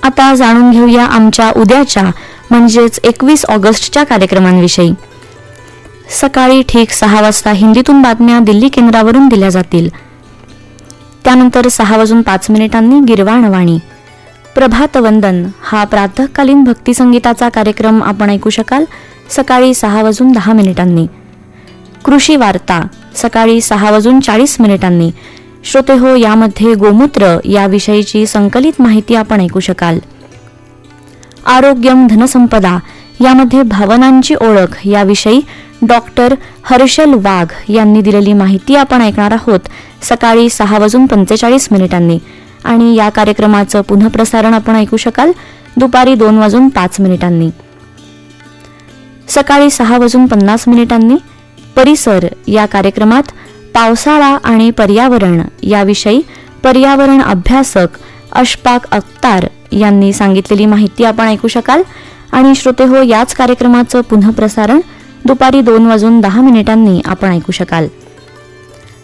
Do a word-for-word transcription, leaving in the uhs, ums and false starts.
आता जाणून घेऊया आमच्या उद्याच्या म्हणजेच एकवीस ऑगस्टच्या कार्यक्रमांविषयी. सकाळी ठीक सहा वाजता हिंदीतून बातम्या दिल्ली केंद्रावरून दिल्या जातील. त्यानंतर सहा वाजून पाच मिनिटांनी गिरवाणवाणी. प्रभात वंदन हा प्रातःकालीन भक्तिसंगीताचा कार्यक्रम आपण ऐकू शकाल सकाळी सहा वाजून दहा मिनिटांनी. कृषी वार्ता सकाळी सहा वाजून चाळीस मिनिटांनी. श्रोते हो, यामध्ये गोमूत्र याविषयीची संकलित माहिती आपण ऐकू शकाल. आरोग्यम धनसंपदा यामध्ये भावनांची ओळख याविषयी डॉक्टर हर्षल वाघ यांनी दिलेली माहिती आपण ऐकणार आहोत सकाळी सहा वाजून पंचेचाळीस मिनिटांनी. आणि या कार्यक्रमाचं पुनःप्रसारण आपण ऐकू शकाल दुपारी दोन वाजून पाच मिनिटांनी. सकाळी सहा वाजून पन्नास मिनिटांनी परिसर या कार्यक्रमात पावसाळा आणि पर्यावरण याविषयी पर्यावरण अभ्यासक अशफाक अख्तार यांनी सांगितलेली माहिती आपण ऐकू शकाल. आणि श्रोते हो, याच कार्यक्रमाचं पुनःप्रसारण दुपारी दोन वाजून दहा मिनिटांनी आपण ऐकू शकाल.